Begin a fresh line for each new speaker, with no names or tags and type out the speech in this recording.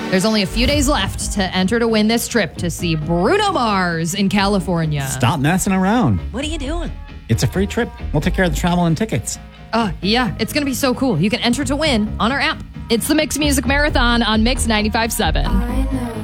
There's only a few days left to enter to win this trip to see Bruno Mars in California.
Stop messing around.
What are you doing?
It's a free trip. We'll take care of the travel and tickets.
Yeah, it's going to be so cool. You can enter to win on our app. It's the Mix Music Marathon on Mix 95.7.
I know.